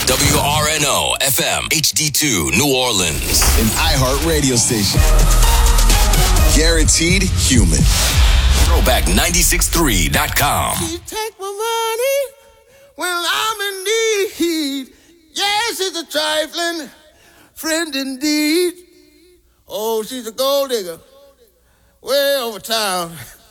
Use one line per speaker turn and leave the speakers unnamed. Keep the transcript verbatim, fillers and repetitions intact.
W R N O F M H D two New Orleans.
An iHeart radio station. Guaranteed human.
Throwback nine six three dot com.
She take my money when I'm in need. Yes, it's a trifling friend indeed. Oh, she's a gold digger way over town.